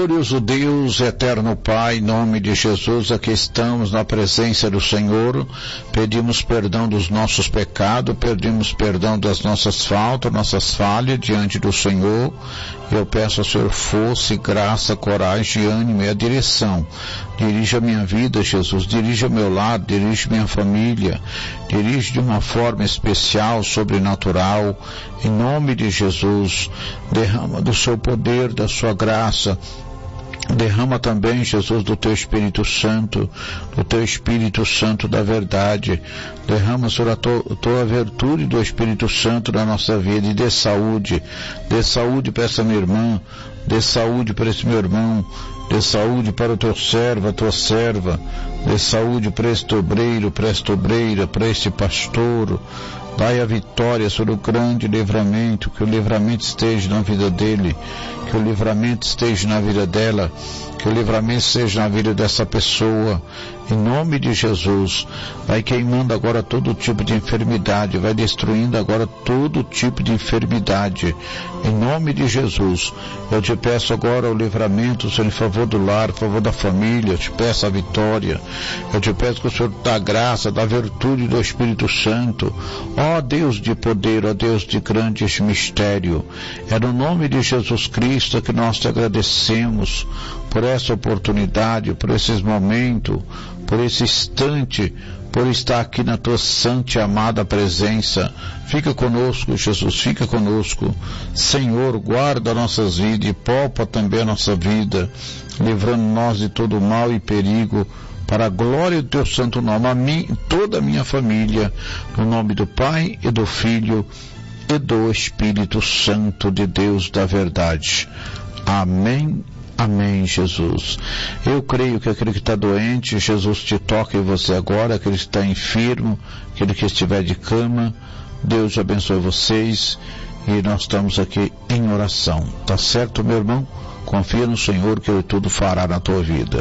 Glorioso Deus, eterno Pai, em nome de Jesus, aqui estamos na presença do Senhor, pedimos perdão dos nossos pecados, pedimos perdão das nossas faltas, nossas falhas diante do Senhor. Eu peço ao Senhor força, graça, coragem, ânimo e a direção. Dirija a minha vida, Jesus, dirija o meu lar, dirija minha família, dirige de uma forma especial, sobrenatural, em nome de Jesus. Derrama do seu poder, da sua graça, derrama também, Jesus, do teu Espírito Santo, do teu Espírito Santo da verdade. Derrama, Senhor, a tua virtude do Espírito Santo na nossa vida, e dê saúde para essa minha irmã, dê saúde para esse meu irmão, dê saúde para o teu servo, a tua serva, dê saúde para este obreiro, para esta obreira, para este pastor. Dai a vitória sobre o grande livramento, que o livramento esteja na vida dele, que o livramento esteja na vida dela, que o livramento esteja na vida dessa pessoa, em nome de Jesus. Vai queimando agora todo tipo de enfermidade, vai destruindo agora todo tipo de enfermidade, em nome de Jesus. Eu te peço agora o livramento, Senhor, em favor do lar, em favor da família, eu te peço a vitória, eu te peço que o Senhor dá graça, dá virtude do Espírito Santo, ó Deus de poder, ó Deus de grande mistério. É no nome de Jesus Cristo que nós te agradecemos por essa oportunidade, por esses momentos, por esse instante, por estar aqui na tua santa e amada presença. Fica conosco, Jesus, fica conosco. Senhor, guarda nossas vidas e poupa também a nossa vida, livrando nós de todo mal e perigo, para a glória do teu santo nome, a mim e toda a minha família, no nome do Pai e do Filho e do Espírito Santo de Deus da verdade. Amém. Amém, Jesus. Eu creio que aquele que está doente, Jesus te toca em você agora, aquele que está enfermo, aquele que estiver de cama, Deus abençoe vocês, e nós estamos aqui em oração. Tá certo, meu irmão? Confia no Senhor que Ele tudo fará na tua vida.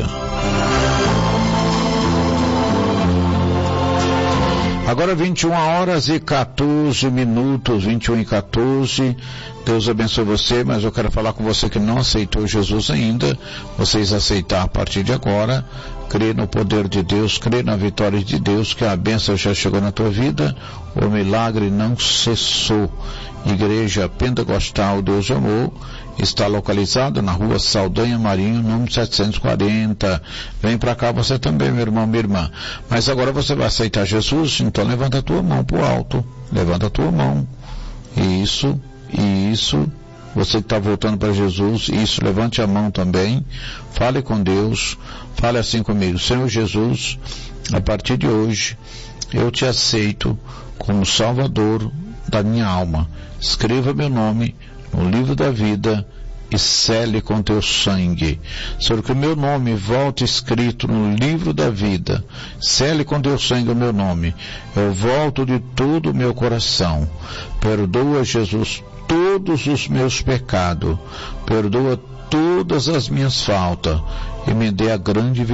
Agora 21h14, 21h14, Deus abençoe você, mas eu quero falar com você que não aceitou Jesus ainda, vocês aceitar a partir de agora, crê no poder de Deus, crê na vitória de Deus, que a bênção já chegou na tua vida, o milagre não cessou. Igreja Pentecostal Deus de Amor está localizada na rua Saldanha Marinho, número 740. Vem para cá você também, meu irmão, minha irmã. Mas agora você vai aceitar Jesus, então levanta a tua mão para o alto. Levanta a tua mão. Isso. Você que está voltando para Jesus, isso, levante a mão também. Fale com Deus. Fale assim comigo. Senhor Jesus, a partir de hoje, eu te aceito como Salvador da minha alma. Escreva meu nome no livro da vida e sele com teu sangue. Senhor, que o meu nome volte escrito no livro da vida. Sele com teu sangue o meu nome. Eu volto de todo o meu coração. Perdoa, Jesus, todos os meus pecados. Perdoa todas as minhas faltas e me dê a grande vitória